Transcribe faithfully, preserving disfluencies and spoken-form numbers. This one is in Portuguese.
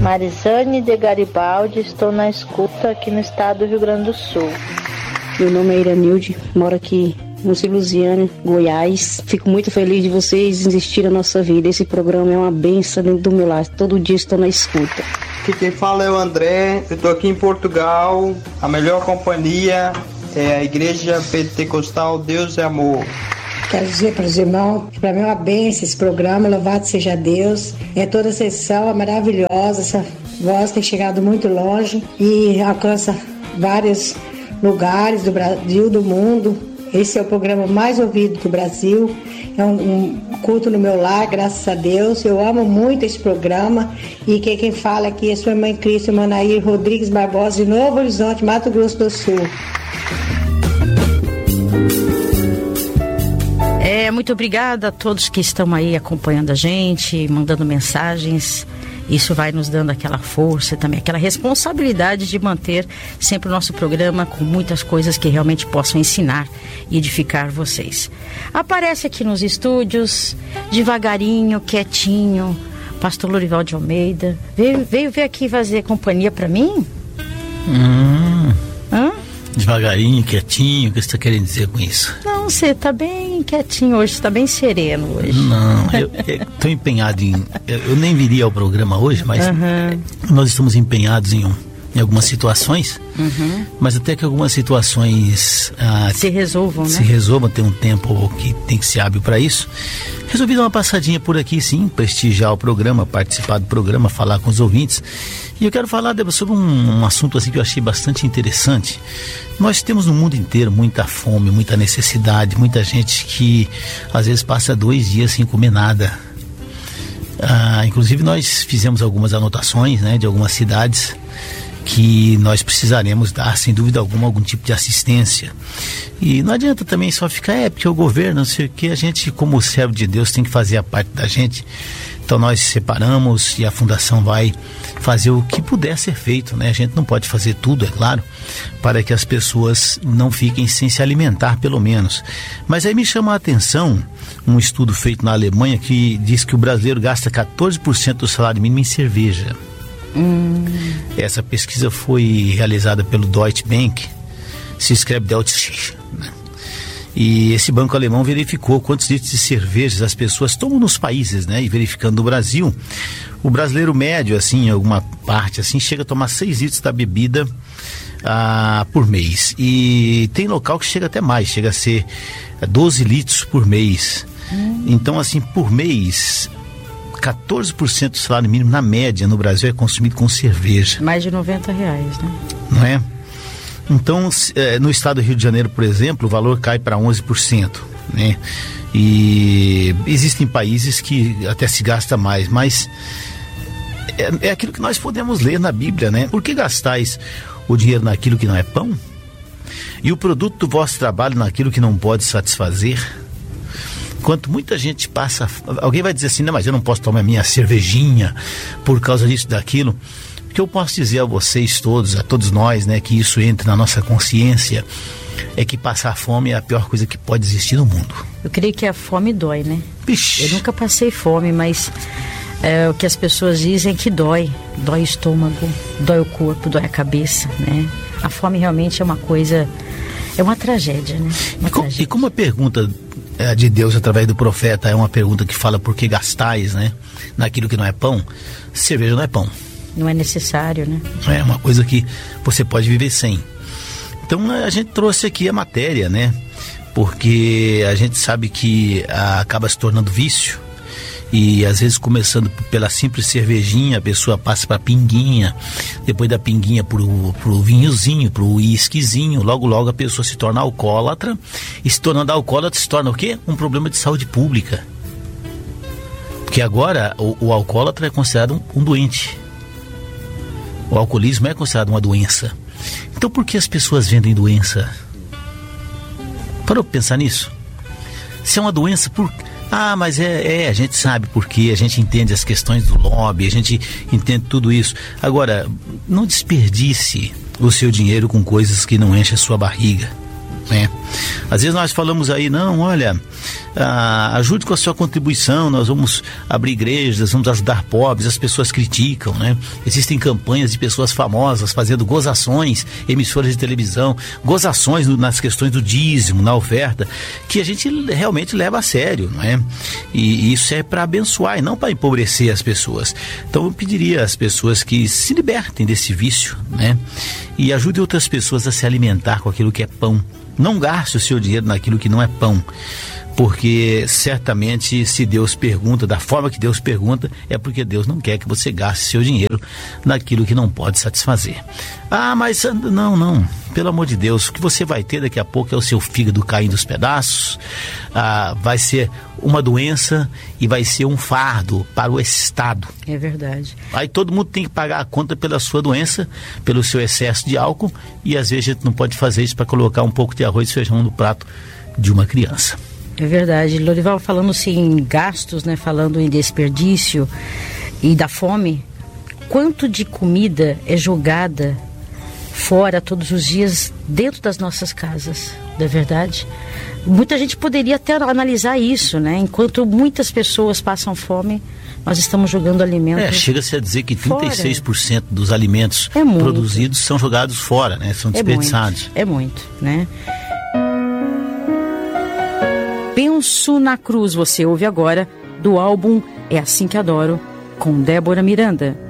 Marisane de Garibaldi, estou na escuta aqui no estado do Rio Grande do Sul. Meu nome é Iranilde, moro aqui no Lusiana, Goiás. Fico muito feliz de vocês existirem na nossa vida. Esse programa é uma benção dentro do meu lar. Todo dia estou na escuta. Aqui quem fala é o André, eu estou aqui em Portugal. A melhor companhia é a Igreja Pentecostal Deus é Amor. Quero dizer para os irmãos que para mim é uma bênção esse programa, louvado seja Deus. É toda a sessão, é maravilhosa, essa voz tem chegado muito longe e alcança vários lugares do Brasil, do mundo. Esse é o programa mais ouvido do Brasil, é um, um culto no meu lar, graças a Deus. Eu amo muito esse programa e quem, quem fala aqui é sua irmã em Cristo, Manair Rodrigues Barbosa, de Novo Horizonte, Mato Grosso do Sul. É, muito obrigada a todos que estão aí acompanhando a gente, mandando mensagens. Isso vai nos dando aquela força também, aquela responsabilidade de manter sempre o nosso programa com muitas coisas que realmente possam ensinar e edificar vocês. Aparece aqui nos estúdios, devagarinho, quietinho, pastor Lorival de Almeida. Veio, veio ver aqui fazer companhia para mim? Hum. Hã? Devagarinho, quietinho, o que você está querendo dizer com isso? Não, você está bem quietinho hoje, está bem sereno hoje. Não, eu estou empenhado em... Eu, eu nem viria ao programa hoje, mas uhum. nós estamos empenhados em, um, em algumas situações, uhum. mas até que algumas situações... Ah, se resolvam, se né? Se resolvam, tem um tempo que tem que ser hábil para isso. Resolvi dar uma passadinha por aqui, sim, prestigiar o programa, participar do programa, falar com os ouvintes. E eu quero falar sobre um, um assunto assim que eu achei bastante interessante. Nós temos no mundo inteiro muita fome, muita necessidade, muita gente que às vezes passa dois dias sem comer nada. Ah, inclusive nós fizemos algumas anotações, né, de algumas cidades que nós precisaremos dar, sem dúvida alguma, algum tipo de assistência. E não adianta também só ficar, é porque o governo, não sei o que, a gente, como servo de Deus, tem que fazer a parte da gente. Então nós separamos e a fundação vai fazer o que puder ser feito, né? A gente não pode fazer tudo, é claro, para que as pessoas não fiquem sem se alimentar, pelo menos. Mas aí me chama a atenção um estudo feito na Alemanha que diz que o brasileiro gasta quatorze por cento do salário mínimo em cerveja. Hum. Essa pesquisa foi realizada pelo Deutsche Bank, se escreve Deutsche, né? E esse banco alemão verificou quantos litros de cervejas as pessoas tomam nos países, né? E verificando no Brasil, o brasileiro médio, assim, em alguma parte, assim, chega a tomar seis litros da bebida ah, por mês. E tem local que chega até mais, chega a ser doze litros por mês. Hum. Então, assim, por mês, quatorze por cento do salário mínimo, na média, no Brasil, é consumido com cerveja. Mais de noventa reais, né? Não é? Então, no estado do Rio de Janeiro, por exemplo, o valor cai para onze por cento, né? E existem países que até se gasta mais, mas é, é aquilo que nós podemos ler na Bíblia, né? Por que gastais o dinheiro naquilo que não é pão? E o produto do vosso trabalho naquilo que não pode satisfazer? Enquanto muita gente passa... Alguém vai dizer assim, não, mas eu não posso tomar minha cervejinha por causa disso, daquilo... O que eu posso dizer a vocês todos, a todos nós, né, que isso entre na nossa consciência, é que passar fome é a pior coisa que pode existir no mundo. Eu creio que a fome dói, né? Bicho. Eu nunca passei fome, mas é, o que as pessoas dizem é que dói. Dói o estômago, dói o corpo, dói a cabeça, né? A fome realmente é uma coisa, é uma tragédia, né? Uma e, com, tragédia. E como a pergunta é, de Deus através do profeta é uma pergunta que fala por que gastais, né, naquilo que não é pão, cerveja não é pão. Não é necessário, né? É uma coisa que você pode viver sem. Então a gente trouxe aqui a matéria, né? Porque a gente sabe que a, acaba se tornando vício. E às vezes começando pela simples cervejinha, a pessoa passa para pinguinha, depois da pinguinha pro, pro vinhozinho, pro uísquezinho, logo logo a pessoa se torna alcoólatra. E se tornando alcoólatra se torna o quê? Um problema de saúde pública. Porque agora o, o alcoólatra é considerado um, um doente. O alcoolismo é considerado uma doença. Então por que as pessoas vendem doença? Parou para pensar nisso? Se é uma doença, por... Ah, mas é, é, a gente sabe por quê, a gente entende as questões do lobby, a gente entende tudo isso. Agora, não desperdice o seu dinheiro com coisas que não enchem a sua barriga. né? Às vezes nós falamos aí, não, olha, ah, ajude com a sua contribuição, nós vamos abrir igrejas, vamos ajudar pobres, as pessoas criticam, né? Existem campanhas de pessoas famosas fazendo gozações, emissoras de televisão, gozações no, nas questões do dízimo, na oferta, que a gente realmente leva a sério, não é? E, e isso é para abençoar e não para empobrecer as pessoas. Então eu pediria às pessoas que se libertem desse vício, né? E ajudem outras pessoas a se alimentar com aquilo que é pão. Não gaste o seu dinheiro naquilo que não é pão, porque certamente se Deus pergunta, da forma que Deus pergunta, é porque Deus não quer que você gaste seu dinheiro naquilo que não pode satisfazer. Ah, mas não, não, pelo amor de Deus, o que você vai ter daqui a pouco é o seu fígado caindo aos pedaços, ah, vai ser uma doença e vai ser um fardo para o Estado. É verdade. Aí todo mundo tem que pagar a conta pela sua doença, pelo seu excesso de álcool, e às vezes a gente não pode fazer isso para colocar um pouco de arroz e feijão no prato de uma criança. É verdade. Lorival, falando-se em gastos, né, falando em desperdício e da fome, quanto de comida é jogada fora todos os dias dentro das nossas casas, não é verdade? Muita gente poderia até analisar isso, né? Enquanto muitas pessoas passam fome, nós estamos jogando alimentos. É, chega-se a dizer que trinta e seis por cento fora. Dos alimentos é produzidos são jogados fora, né? São desperdiçados. É muito, é muito, né? Penso na Cruz, você ouve agora, do álbum É Assim Que Adoro, com Débora Miranda.